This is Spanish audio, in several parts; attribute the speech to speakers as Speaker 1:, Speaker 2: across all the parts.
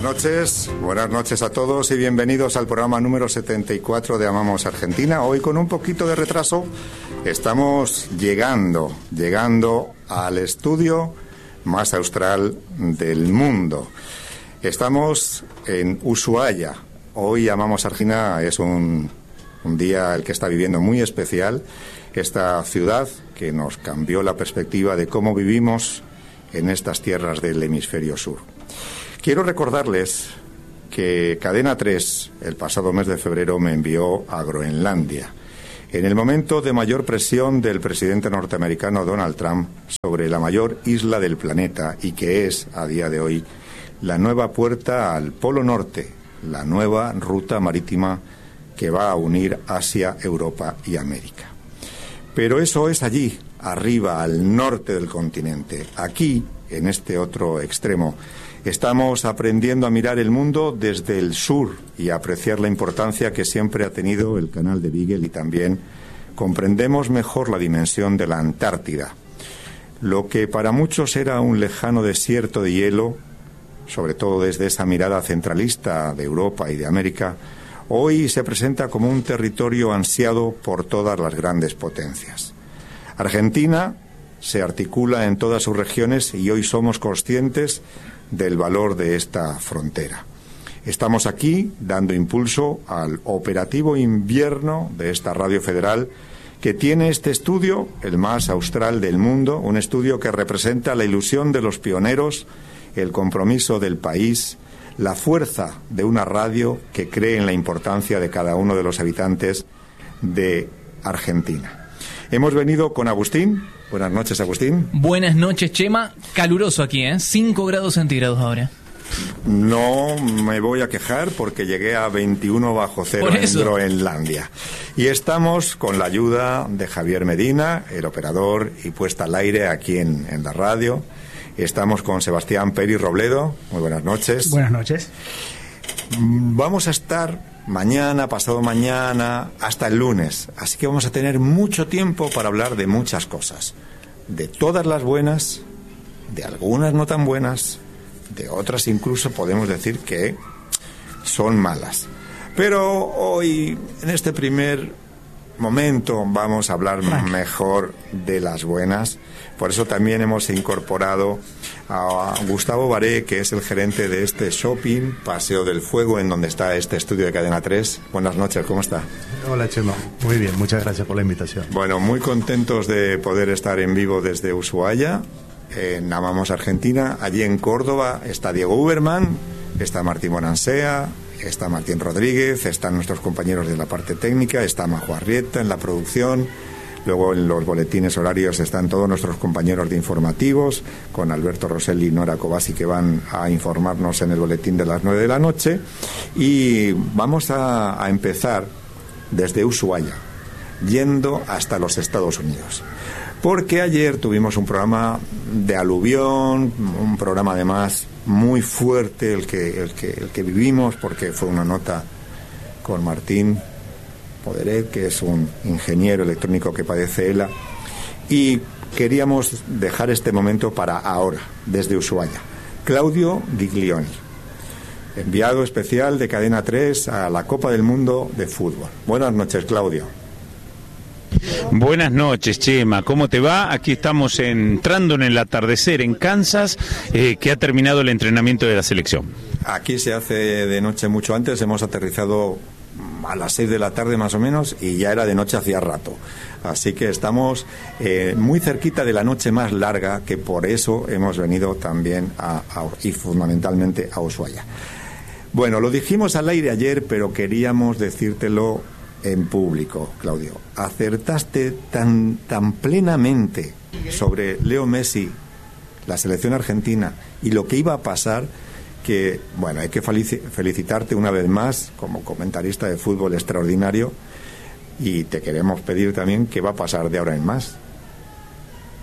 Speaker 1: buenas noches a todos y bienvenidos al programa número 74 de Amamos Argentina. Hoy con un poquito de retraso estamos llegando al estudio más austral del mundo. Estamos en Ushuaia. Hoy Amamos Argentina es un día el que está viviendo muy especial. Esta ciudad que nos cambió la perspectiva de cómo vivimos en estas tierras del hemisferio sur. Quiero recordarles que Cadena 3 el pasado mes de febrero me envió a Groenlandia, en el momento de mayor presión del presidente norteamericano Donald Trump sobre la mayor isla del planeta y que es, a día de hoy, la nueva puerta al Polo Norte, la nueva ruta marítima que va a unir Asia, Europa y América. Pero eso es allí, arriba, al norte del continente. Aquí, en este otro extremo, estamos aprendiendo a mirar el mundo desde el sur y a apreciar la importancia que siempre ha tenido el canal de Beagle y también comprendemos mejor la dimensión de la Antártida. Lo que para muchos era un lejano desierto de hielo, sobre todo desde esa mirada centralista de Europa y de América, hoy se presenta como un territorio ansiado por todas las grandes potencias. Argentina se articula en todas sus regiones y hoy somos conscientes del valor de esta frontera. Estamos aquí dando impulso al operativo invierno de esta radio federal que tiene este estudio, el más austral del mundo, un estudio que representa la ilusión de los pioneros, el compromiso del país, la fuerza de una radio que cree en la importancia de cada uno de los habitantes de Argentina. Hemos venido con Agustín. Buenas noches, Agustín.
Speaker 2: Buenas noches, Chema. Caluroso aquí, 5 grados centígrados ahora.
Speaker 1: No me voy a quejar porque llegué a 21 bajo cero en Groenlandia. Y estamos con la ayuda de Javier Medina, el operador y puesta al aire aquí en la radio. Estamos con Sebastián Peri Robledo. Muy buenas noches.
Speaker 3: Buenas noches.
Speaker 1: Vamos a estar mañana, pasado mañana, hasta el lunes. Así que vamos a tener mucho tiempo para hablar de muchas cosas. De todas las buenas, de algunas no tan buenas, de otras incluso podemos decir que son malas. Pero hoy, en este primer momento, vamos a hablar mejor de las buenas. Por eso también hemos incorporado a Gustavo Baré, que es el gerente de este shopping, Paseo del Fuego, en donde está este estudio de Cadena 3. Buenas noches, ¿cómo está?
Speaker 3: Hola, Chema. Muy bien, muchas gracias por la invitación.
Speaker 1: Bueno, muy contentos de poder estar en vivo desde Ushuaia, en Amamos Argentina. Allí en Córdoba está Diego Uberman, está Martín Bonansea, está Martín Rodríguez, están nuestros compañeros de la parte técnica, está Majo Arrieta en la producción. Luego en los boletines horarios están todos nuestros compañeros de informativos, con Alberto Rosselli y Nora Cobasi, que van a informarnos en el boletín de las 9 de la noche. Y vamos a empezar desde Ushuaia, yendo hasta los Estados Unidos. Porque ayer tuvimos un programa de aluvión, un programa además muy fuerte, el que vivimos, porque fue una nota con Martín Poderet, que es un ingeniero electrónico que padece ELA, y queríamos dejar este momento para ahora, desde Ushuaia. Claudio Giglioni, enviado especial de Cadena 3 a la Copa del Mundo de Fútbol. Buenas noches, Claudio.
Speaker 4: Buenas noches, Chema, ¿cómo te va? Aquí estamos entrando en el atardecer en Kansas, que ha terminado el entrenamiento de la selección.
Speaker 1: Aquí se hace de noche mucho antes, hemos aterrizado a las 6 de la tarde más o menos y ya era de noche hacía rato. Así que estamos muy cerquita de la noche más larga, que por eso hemos venido también y fundamentalmente a Ushuaia. Bueno, lo dijimos al aire ayer, pero queríamos decírtelo en público, Claudio. Acertaste tan plenamente sobre Leo Messi, la selección argentina y lo que iba a pasar, que, bueno, hay que felicitarte una vez más como comentarista de fútbol extraordinario, y te queremos pedir también qué va a pasar de ahora en más.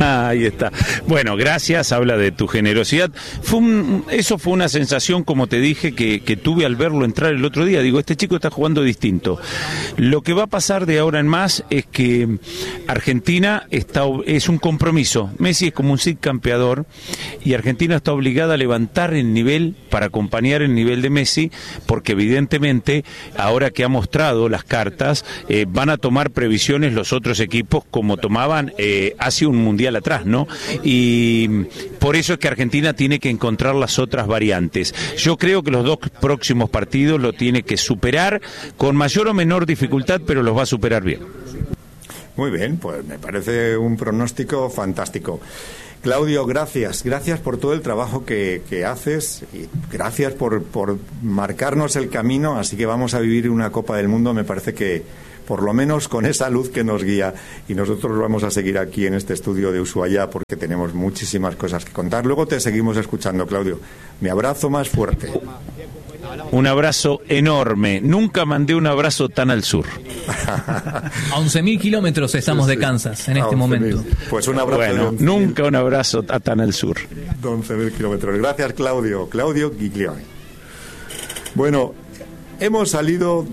Speaker 4: Ahí está. Bueno, gracias, habla de tu generosidad. Eso fue una sensación, como te dije, que tuve al verlo entrar el otro día. Digo, este chico está jugando distinto. Lo que va a pasar de ahora en más es que Argentina es un compromiso. Messi es como un Cid campeador y Argentina está obligada a levantar el nivel para acompañar el nivel de Messi, porque evidentemente, ahora que ha mostrado las cartas, van a tomar previsiones los otros equipos como tomaban hace un mundial atrás, ¿no? Y por eso es que Argentina tiene que encontrar las otras variantes. Yo creo que los 2 próximos partidos lo tiene que superar con mayor o menor dificultad, pero los va a superar bien.
Speaker 1: Muy bien, pues me parece un pronóstico fantástico. Claudio, gracias por todo el trabajo que haces y gracias por marcarnos el camino, así que vamos a vivir una Copa del Mundo, me parece que por lo menos con esa luz que nos guía, y nosotros vamos a seguir aquí en este estudio de Ushuaia porque tenemos muchísimas cosas que contar. Luego te seguimos escuchando, Claudio. Mi abrazo más fuerte.
Speaker 4: Un abrazo enorme. Nunca mandé un abrazo tan al sur.
Speaker 2: A 11.000 kilómetros estamos de Kansas en este momento.
Speaker 1: Pues un abrazo.
Speaker 4: Bueno, nunca un abrazo tan al sur.
Speaker 1: 11.000 kilómetros. Gracias, Claudio. Claudio Giglione. Bueno, hemos salido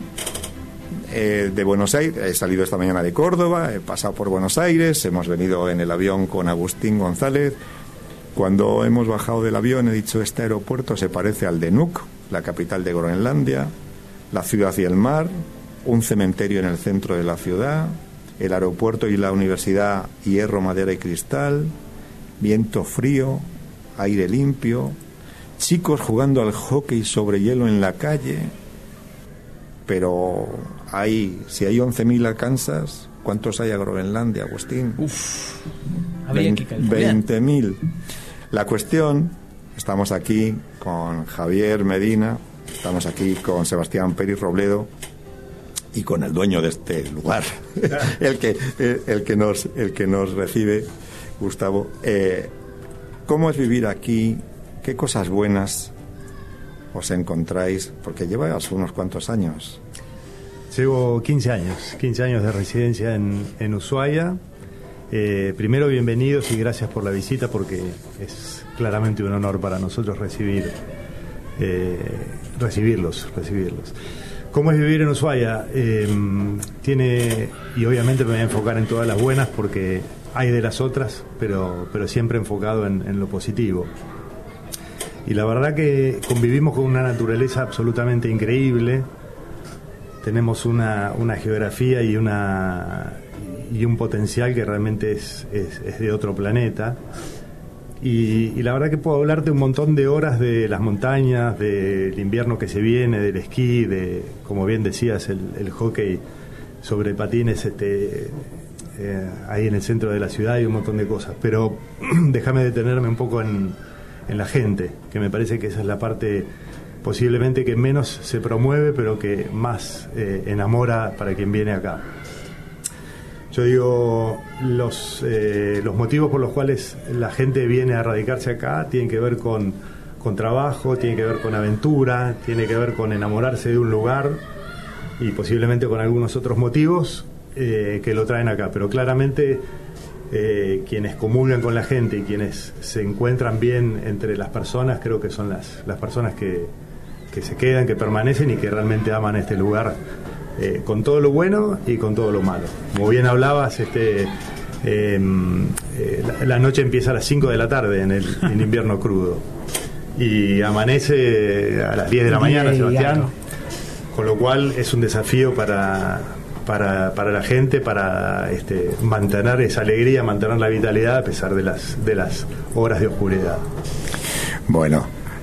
Speaker 1: de Buenos Aires. He salido esta mañana de Córdoba, he pasado por Buenos Aires, hemos venido en el avión con Agustín González. Cuando hemos bajado del avión he dicho, este aeropuerto se parece al de Nuuk, la capital de Groenlandia, la ciudad y el mar, un cementerio en el centro de la ciudad, el aeropuerto y la universidad, hierro, madera y cristal, viento frío, aire limpio, chicos jugando al hockey sobre hielo en la calle. Pero si hay 11.000 a Kansas, ¿cuántos hay a Groenlandia, Agustín?
Speaker 2: Habría que calcular.
Speaker 1: 20.000. La cuestión, estamos aquí con Javier Medina, estamos aquí con Sebastián Pérez Robledo y con el dueño de este lugar, el que nos recibe, Gustavo. ¿Cómo es vivir aquí? ¿Qué cosas buenas os encontráis? Porque llevas unos cuantos años.
Speaker 3: Llevo 15 años de residencia en Ushuaia. Primero, bienvenidos y gracias por la visita, porque es claramente un honor para nosotros recibirlos. ¿Cómo es vivir en Ushuaia? Y obviamente me voy a enfocar en todas las buenas porque hay de las otras, pero siempre enfocado en lo positivo. Y la verdad que convivimos con una naturaleza absolutamente increíble. Tenemos una geografía y un potencial que realmente es de otro planeta. Y la verdad que puedo hablarte un montón de horas de las montañas, del invierno que se viene, del esquí, de, como bien decías, el hockey sobre patines ahí en el centro de la ciudad y un montón de cosas. Pero déjame detenerme un poco en la gente, que me parece que esa es la parte posiblemente que menos se promueve, pero que más enamora para quien viene acá. Yo digo, los motivos por los cuales la gente viene a radicarse acá tienen que ver con trabajo, tienen que ver con aventura, tiene que ver con enamorarse de un lugar y posiblemente con algunos otros motivos que lo traen acá, pero claramente quienes comulgan con la gente y quienes se encuentran bien entre las personas, creo que son las personas que se quedan, que permanecen y que realmente aman este lugar, con todo lo bueno y con todo lo malo. Como bien hablabas, la noche empieza a las 5 de la tarde en invierno crudo y amanece a las 10 de la mañana, Sebastián, con lo cual es un desafío para la gente, para mantener esa alegría, mantener la vitalidad a pesar de las horas de oscuridad.
Speaker 1: Bueno,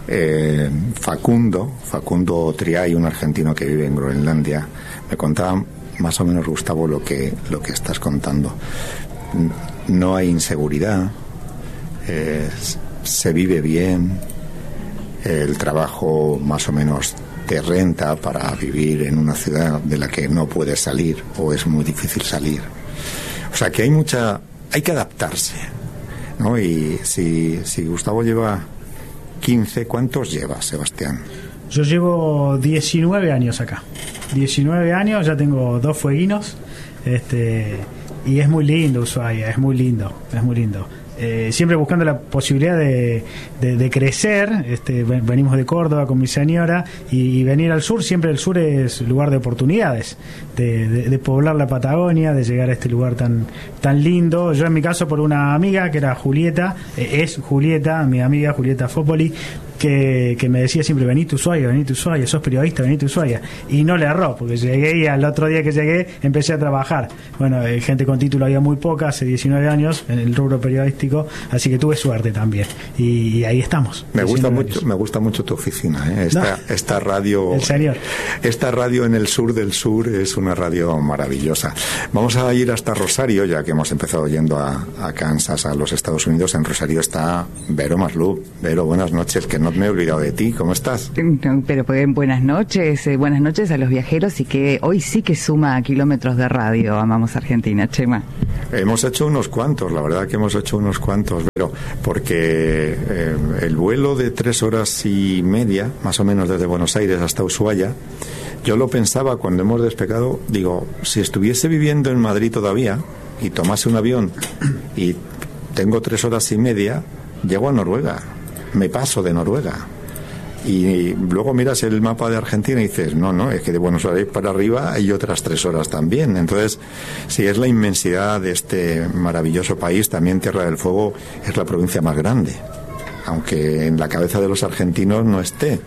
Speaker 1: Facundo Triay, un argentino que vive en Groenlandia, me contaba más o menos, Gustavo, lo que estás contando. No hay inseguridad, se vive bien, el trabajo más o menos te renta para vivir en una ciudad de la que no puedes salir o es muy difícil salir. O sea que hay que adaptarse, ¿no? Y si Gustavo lleva 15, ¿cuántos lleva, Sebastián?
Speaker 5: Yo llevo 19 años acá. 19 años, ya tengo 2 fueguinos, y es muy lindo Ushuaia, es muy lindo. siempre buscando la posibilidad de crecer. Venimos de Córdoba con mi señora y venir al sur, siempre el sur es lugar de oportunidades, de poblar la Patagonia, de llegar a este lugar tan lindo. Yo en mi caso por una amiga que era Julieta, es Julieta, mi amiga Julieta Fópoli, que me decía siempre: vení a Ushuaia, sos periodista, vení a Ushuaia. Y no le erró, porque llegué y al otro día que llegué empecé a trabajar. Bueno, gente con título había muy poca, hace 19 años en el rubro periodístico, así que tuve suerte también. Y ahí estamos.
Speaker 1: Me gusta mucho tu oficina, ¿eh? Esta radio.
Speaker 5: El señor.
Speaker 1: Esta radio en el sur del sur es una radio maravillosa. Vamos a ir hasta Rosario, ya que hemos empezado yendo a Kansas, a los Estados Unidos. En Rosario está Vero Masluch. Vero, buenas noches, que no me he olvidado de ti. ¿Cómo estás?
Speaker 6: Pero buenas noches a los viajeros, y que hoy sí que suma kilómetros de radio. Amamos Argentina, Chema.
Speaker 1: Hemos hecho unos cuantos, la verdad que hemos hecho unos cuantos, pero porque el vuelo de 3 horas y media, más o menos desde Buenos Aires hasta Ushuaia, yo lo pensaba cuando hemos despegado, digo, si estuviese viviendo en Madrid todavía y tomase un avión y tengo 3 horas y media, llego a Noruega, me paso de Noruega. Y luego miras el mapa de Argentina y dices, no, es que de Buenos Aires para arriba hay otras 3 horas también. Entonces, sí, es la inmensidad de este maravilloso país. También Tierra del Fuego es la provincia más grande, aunque en la cabeza de los argentinos no esté.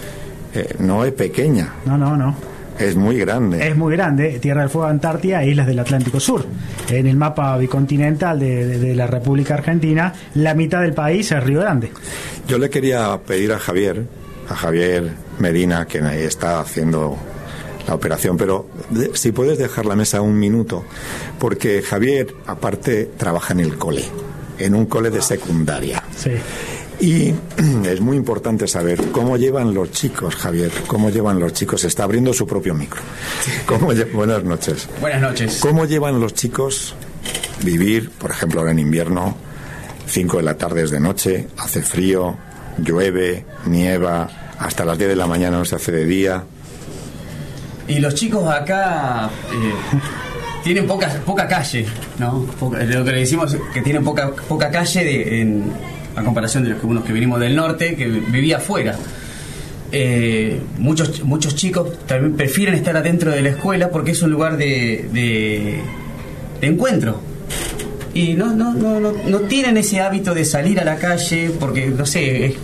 Speaker 1: No es pequeña.
Speaker 5: No.
Speaker 1: Es muy grande.
Speaker 5: Es muy grande. Tierra del Fuego, Antártida e islas del Atlántico Sur. En el mapa bicontinental de la República Argentina, la mitad del país es Río Grande.
Speaker 1: Yo le quería pedir a Javier Medina, que está haciendo la operación, pero si puedes dejar la mesa un minuto, porque Javier, aparte, trabaja en un cole de secundaria.
Speaker 5: Sí.
Speaker 1: Y es muy importante saber cómo llevan los chicos, Javier, cómo llevan los chicos. Está abriendo su propio micro. Buenas noches.
Speaker 7: Buenas noches.
Speaker 1: ¿Cómo llevan los chicos vivir, por ejemplo, ahora en invierno, 5 de la tarde es de noche, hace frío, llueve, nieva, hasta las 10 de la mañana no se hace de día?
Speaker 7: Y los chicos acá tienen poca calle, ¿no? Lo que le decimos es que tienen poca calle a comparación de los unos que venimos del norte, que vivía afuera. Muchos chicos también prefieren estar adentro de la escuela porque es un lugar de encuentro. Y no tienen ese hábito de salir a la calle porque, no sé,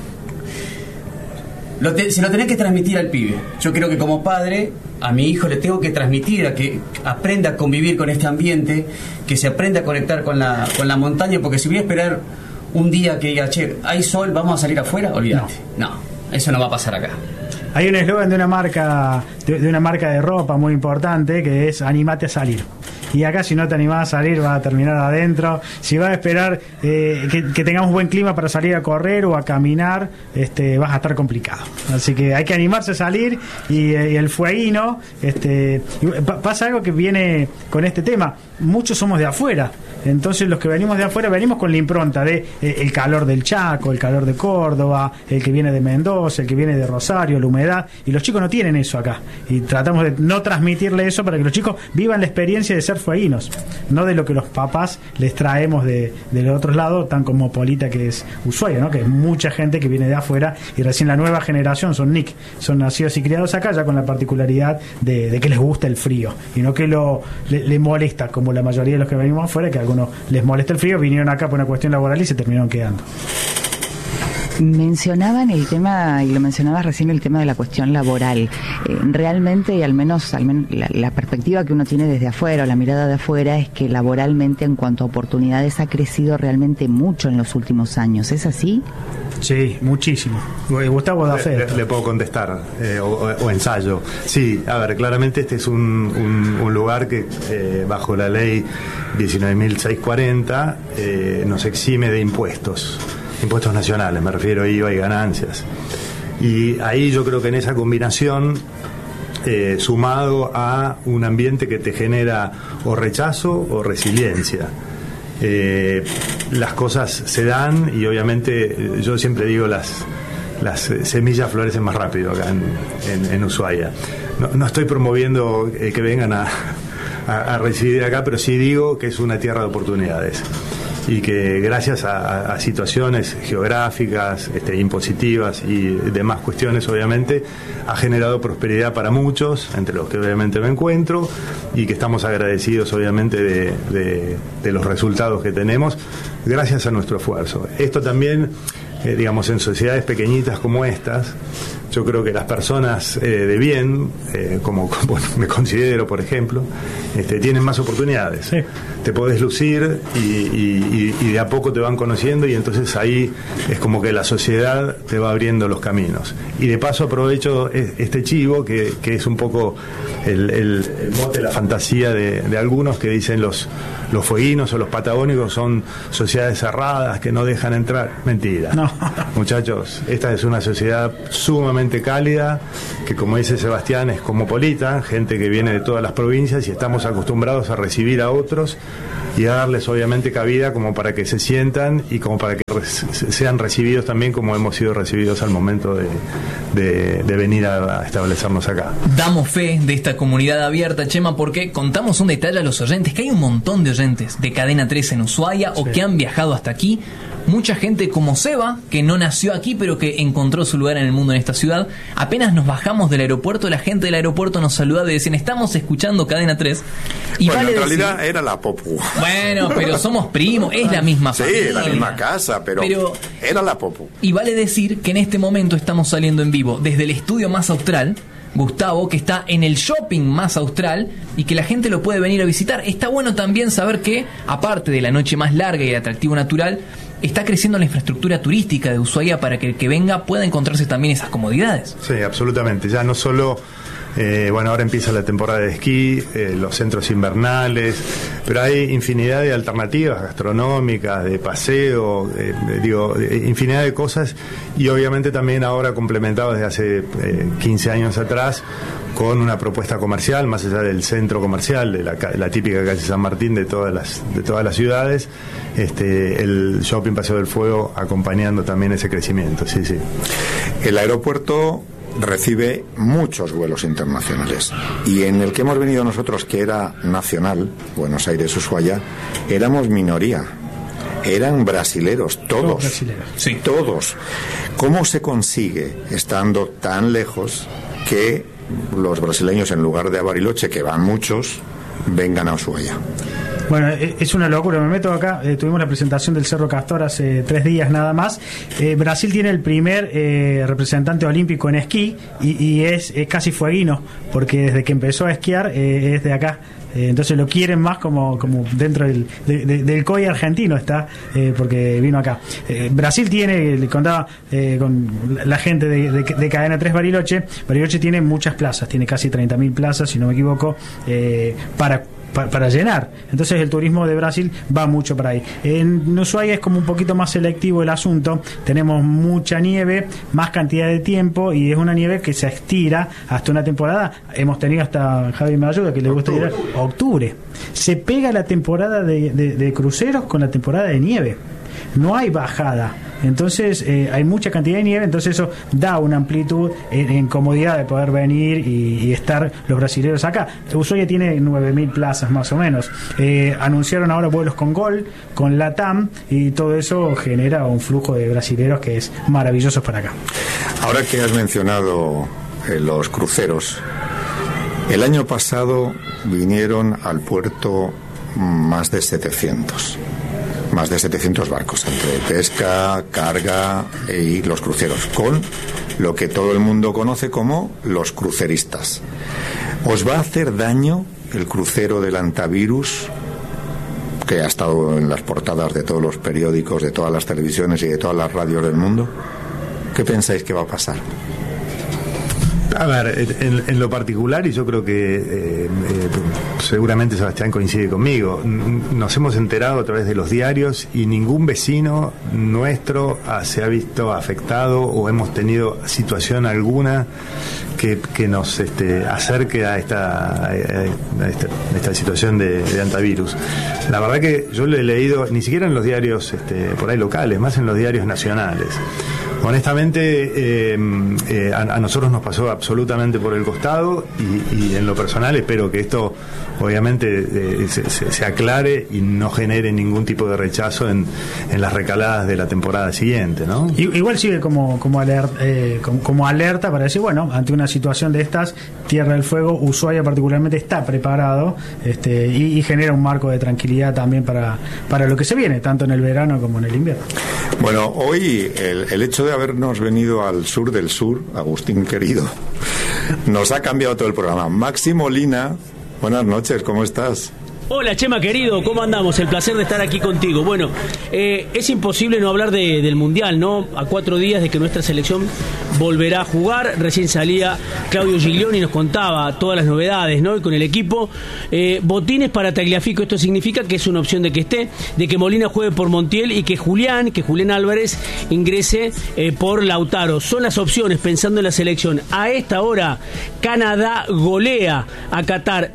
Speaker 7: se lo tenés que transmitir al pibe. Yo creo que como padre, a mi hijo le tengo que transmitir a que aprenda a convivir con este ambiente, que se aprenda a conectar con la montaña, porque si voy a esperar un día que diga, che, hay sol, vamos a salir afuera, olvídate. No, eso no va a pasar acá.
Speaker 5: Hay un eslogan de una marca de ropa muy importante que es: animate a salir. Y acá, si no te animás a salir, vas a terminar adentro. Si vas a esperar que tengamos buen clima para salir a correr o a caminar, vas a estar complicado. Así que hay que animarse a salir. Y el fueguino, pasa algo que viene con este tema. Muchos somos de afuera. Entonces los que venimos de afuera venimos con la impronta de el calor del Chaco, el calor de Córdoba, el que viene de Mendoza, el que viene de Rosario, la humedad, y los chicos no tienen eso acá, y tratamos de no transmitirle eso para que los chicos vivan la experiencia de ser fueguinos, no de lo que los papás les traemos de otros lados, tan cosmopolita que es Ushuaia, ¿no? Que es mucha gente que viene de afuera, y recién la nueva generación son nacidos y criados acá, ya con la particularidad de que les gusta el frío y no que le molesta, como la mayoría de los que venimos afuera, que a algunos les molesta el frío, vinieron acá por una cuestión laboral y se terminaron quedando.
Speaker 6: Mencionaban el tema, y lo mencionabas recién, el tema de la cuestión laboral. Realmente, y al menos la perspectiva que uno tiene desde afuera, o la mirada de afuera, es que laboralmente, en cuanto a oportunidades, ha crecido realmente mucho en los últimos años. ¿Es así?
Speaker 5: Sí, muchísimo. Gustavo da fe.
Speaker 3: Le puedo contestar, o ensayo. Sí, a ver, claramente este es un lugar que, bajo la ley 19.640, nos exime de impuestos nacionales, me refiero a IVA y ganancias. Y ahí yo creo que en esa combinación, sumado a un ambiente que te genera o rechazo o resiliencia, las cosas se dan, y obviamente yo siempre digo las semillas florecen más rápido acá en Ushuaia. No estoy promoviendo que vengan a residir acá, pero sí digo que es una tierra de oportunidades. y que gracias a situaciones geográficas, impositivas y demás cuestiones, obviamente, ha generado prosperidad para muchos, entre los que obviamente me encuentro, y que estamos agradecidos obviamente de los resultados que tenemos gracias a nuestro esfuerzo. Esto también, digamos, en sociedades pequeñitas como estas, yo creo que las personas de bien, como me considero, por ejemplo, tienen más oportunidades.
Speaker 5: Sí.
Speaker 3: Te podés lucir y de a poco te van conociendo, y entonces ahí es como que la sociedad te va abriendo los caminos. Y de paso aprovecho este chivo, que es un poco el mote, la fantasía de algunos que dicen los fueguinos o los patagónicos son sociedades cerradas que no dejan entrar. Mentira.
Speaker 5: No.
Speaker 3: Muchachos, esta es una sociedad sumamente cálida, que, como dice Sebastián, es cosmopolita, gente que viene de todas las provincias, y estamos acostumbrados a recibir a otros y a darles obviamente cabida como para que se sientan y como para que sean recibidos también como hemos sido recibidos al momento de venir a establecernos acá.
Speaker 2: Damos fe de esta comunidad abierta, Chema, porque contamos un detalle a los oyentes, que hay un montón de oyentes de Cadena 3 en Ushuaia, o que han viajado hasta aquí. Mucha gente como Seba, que no nació aquí pero que encontró su lugar en el mundo en esta ciudad. Apenas nos bajamos del aeropuerto, la gente del aeropuerto nos saludaba y decían: estamos escuchando Cadena 3. Y
Speaker 1: bueno,
Speaker 2: vale
Speaker 1: en realidad
Speaker 2: decir,
Speaker 1: era la Popu.
Speaker 2: Bueno, pero somos primos, es la misma familia.
Speaker 1: Sí, la misma casa, pero era la Popu.
Speaker 2: Y vale decir que en este momento estamos saliendo en vivo desde el estudio más austral, Gustavo, que está en el shopping más austral, y que la gente lo puede venir a visitar. Está bueno también saber que, aparte de la noche más larga y el atractivo natural, está creciendo la infraestructura turística de Ushuaia para que el que venga pueda encontrarse también esas comodidades.
Speaker 3: Sí, absolutamente. Ya no solo, ahora empieza la temporada de esquí, los centros invernales, pero hay infinidad de alternativas gastronómicas, de paseo, infinidad de cosas, y obviamente también ahora complementado desde hace 15 años atrás con una propuesta comercial, más allá del centro comercial, de la típica calle San Martín de todas las ciudades, el Shopping Paseo del Fuego acompañando también ese crecimiento. Sí, sí.
Speaker 1: El aeropuerto recibe muchos vuelos internacionales, y en el que hemos venido nosotros, que era nacional, Buenos Aires, Ushuaia, éramos minoría. Eran brasileros, todos.
Speaker 5: Brasileros.
Speaker 2: Sí.
Speaker 1: Todos. ¿Cómo se consigue, estando tan lejos, que los brasileños, en lugar de a Bariloche, que van muchos, vengan a Ushuaia?
Speaker 5: Bueno, es una locura. Me meto acá. Tuvimos la presentación del Cerro Castor hace 3 días nada más. Brasil tiene el primer representante olímpico en esquí, y es casi fueguino, porque desde que empezó a esquiar es de acá. Entonces lo quieren más como dentro del COI argentino está, porque vino acá. Brasil tiene, le contaba con la gente de Cadena 3 Bariloche tiene muchas plazas, tiene casi 30.000 plazas, si no me equivoco, para llenar. Entonces el turismo de Brasil va mucho para ahí. En Ushuaia es como un poquito más selectivo el asunto. Tenemos mucha nieve, más cantidad de tiempo, y es una nieve que se estira hasta una temporada. Hemos tenido hasta, Javi me ayuda, que le gusta ir a octubre. Se pega la temporada de cruceros con la temporada de nieve. No hay bajada. Entonces hay mucha cantidad de nieve, entonces eso da una amplitud en comodidad de poder venir y estar los brasileños acá. Ushuaia tiene 9.000 plazas más o menos. Anunciaron ahora vuelos con Gol, con LATAM, y todo eso genera un flujo de brasileños que es maravilloso para acá.
Speaker 1: Ahora que has mencionado los cruceros, el año pasado vinieron al puerto más de 700 barcos, entre pesca, carga y los cruceros, con lo que todo el mundo conoce como los cruceristas. ¿Os va a hacer daño el crucero del Antavirus, que ha estado en las portadas de todos los periódicos, de todas las televisiones y de todas las radios del mundo? ¿Qué pensáis que va a pasar?
Speaker 3: A ver, en lo particular, y yo creo que seguramente Sebastián coincide conmigo, nos hemos enterado a través de los diarios, y ningún vecino nuestro se ha visto afectado o hemos tenido situación alguna que nos acerque a esta situación de antivirus. La verdad que yo lo he leído, ni siquiera en los diarios por ahí locales, más en los diarios nacionales. Honestamente, a nosotros nos pasó absolutamente por el costado y en lo personal espero que esto obviamente se aclare y no genere ningún tipo de rechazo en las recaladas de la temporada siguiente, ¿no?
Speaker 5: Igual sigue como alerta para decir, bueno, ante una situación de estas, Tierra del Fuego, Ushuaia particularmente está preparado y genera un marco de tranquilidad también para lo que se viene, tanto en el verano como en el invierno.
Speaker 1: Bueno, hoy el hecho de habernos venido al sur del sur, Agustín querido, nos ha cambiado todo el programa. Maxi Molina, buenas noches, ¿cómo estás?
Speaker 8: Hola Chema querido, ¿cómo andamos? El placer de estar aquí contigo. Bueno, es imposible no hablar del Mundial, ¿no? A 4 días de que nuestra selección volverá a jugar. Recién salía Claudio Giglioni y nos contaba todas las novedades, ¿no? Y con el equipo, botines para Tagliafico. Esto significa que es una opción de que esté, de que Molina juegue por Montiel y que Julián Álvarez ingrese por Lautaro. Son las opciones pensando en la selección. A esta hora, Canadá golea a Qatar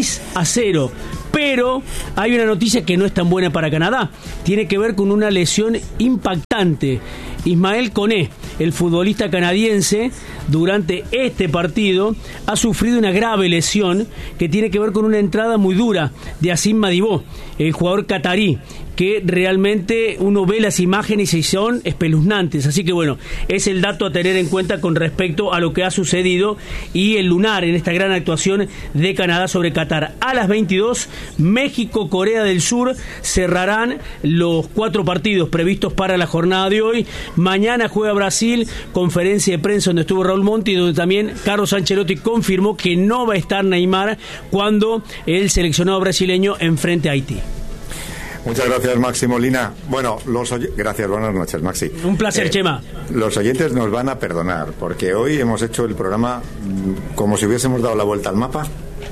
Speaker 8: 6-0. Pero hay una noticia que no es tan buena para Canadá. Tiene que ver con una lesión impactante. Ismael Koné, el futbolista canadiense, durante este partido ha sufrido una grave lesión que tiene que ver con una entrada muy dura de Asim Madibó, el jugador catarí, que realmente uno ve las imágenes y son espeluznantes. Así que bueno, es el dato a tener en cuenta con respecto a lo que ha sucedido y el lunar en esta gran actuación de Canadá sobre Qatar. A las 22, México, Corea del Sur cerrarán los 4 partidos previstos para la jornada de hoy. Mañana juega Brasil, conferencia de prensa donde estuvo Raúl Monti, donde también Carlos Ancelotti confirmó que no va a estar Neymar cuando el seleccionado brasileño enfrente a Haití.
Speaker 1: Muchas gracias, Maxi Molina. Bueno, gracias, buenas noches, Maxi.
Speaker 8: Un placer, Chema.
Speaker 1: Los oyentes nos van a perdonar, porque hoy hemos hecho el programa como si hubiésemos dado la vuelta al mapa.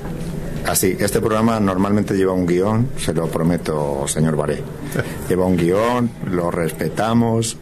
Speaker 1: Así, este programa normalmente lleva un guión, se lo prometo, señor Baré. Lleva un guión, lo respetamos.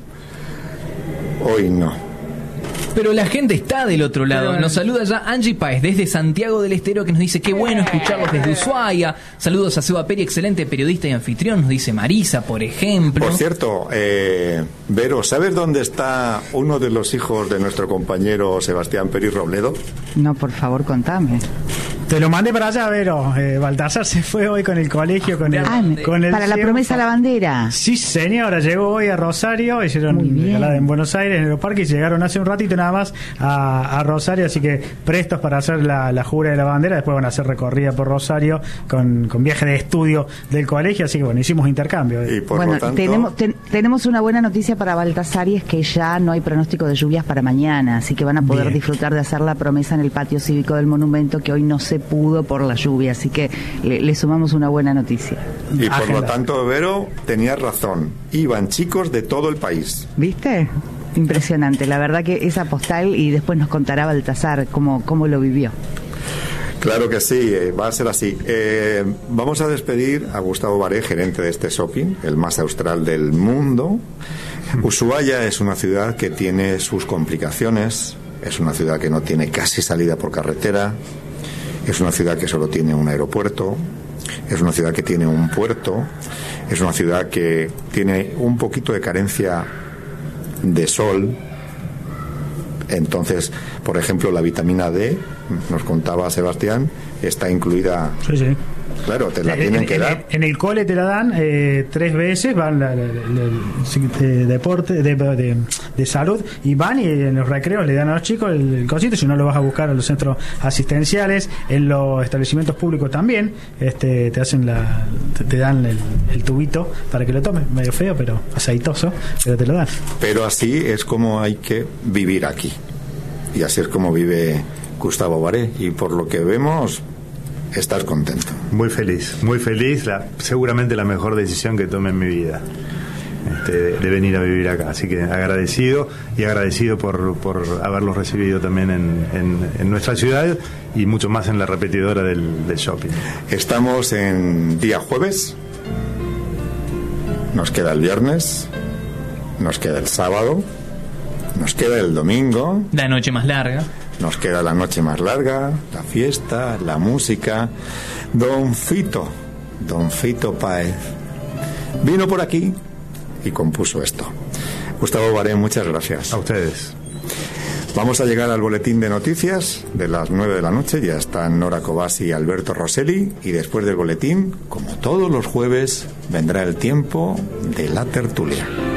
Speaker 1: Hoy no.
Speaker 2: Pero la gente está del otro lado. Nos saluda ya Angie Páez desde Santiago del Estero, que nos dice qué bueno escucharlos desde Ushuaia. Saludos a Seba Peri, excelente periodista y anfitrión, nos dice Marisa, por ejemplo.
Speaker 1: Por cierto, Vero, ¿sabes dónde está uno de los hijos de nuestro compañero Sebastián Peri Robledo?
Speaker 6: No, por favor, contame.
Speaker 5: Te lo mandé para allá, Vero. Baltasar se fue hoy con el colegio, con el
Speaker 6: para la promesa a la bandera.
Speaker 5: Sí, señora, llegó hoy a Rosario, hicieron escalada en Buenos Aires, en el Aeroparque, y llegaron hace un ratito nada más a Rosario, así que prestos para hacer la jura de la bandera. Después van a hacer recorrida por Rosario con viaje de estudio del colegio, así que bueno, hicimos intercambio.
Speaker 1: Y por lo tanto,
Speaker 6: tenemos una buena noticia para Baltasar, y es que ya no hay pronóstico de lluvias para mañana, así que van a poder disfrutar de hacer la promesa en el patio cívico del monumento, que hoy no se pudo por la lluvia, así que le sumamos una buena noticia.
Speaker 1: Y por lo tanto, Vero, tenías razón, iban chicos de todo el país.
Speaker 6: ¿Viste? Impresionante, la verdad que esa postal, y después nos contará Baltasar cómo lo vivió.
Speaker 1: Claro que sí, va a ser así. Vamos a despedir a Gustavo Baré, gerente de este shopping, el más austral del mundo. Ushuaia es una ciudad que tiene sus complicaciones, es una ciudad que no tiene casi salida por carretera, es una ciudad que solo tiene un aeropuerto, es una ciudad que tiene un puerto, es una ciudad que tiene un poquito de carencia de sol. Entonces, por ejemplo, la vitamina D, nos contaba Sebastián, está incluida.
Speaker 5: Sí, sí.
Speaker 1: Claro, te la tienen que dar.
Speaker 5: En el cole te la dan 3 veces, van deporte, de salud, y van y en los recreos le dan a los chicos el cosito, si no lo vas a buscar a los centros asistenciales, en los establecimientos públicos también, te hacen te dan el tubito para que lo tomes, medio feo, pero aceitoso, pero te lo dan.
Speaker 1: Pero así es como hay que vivir aquí, y así es como vive Gustavo Baré, y por lo que vemos, estás contento.
Speaker 3: Muy feliz, seguramente la mejor decisión que tomé en mi vida, de venir a vivir acá. Así que agradecido por haberlos recibido también en nuestra ciudad, y mucho más en la repetidora del shopping.
Speaker 1: Estamos en día jueves, nos queda el viernes, nos queda el sábado, nos queda el domingo,
Speaker 2: la noche más larga.
Speaker 1: Nos queda la noche más larga, la fiesta, la música. Don Fito Páez vino por aquí y compuso esto. Gustavo Barén, muchas gracias.
Speaker 3: A ustedes.
Speaker 1: Vamos a llegar al boletín de noticias de las 9 de la noche. Ya están Nora Cobasi y Alberto Rosselli. Y después del boletín, como todos los jueves, vendrá el tiempo de la tertulia.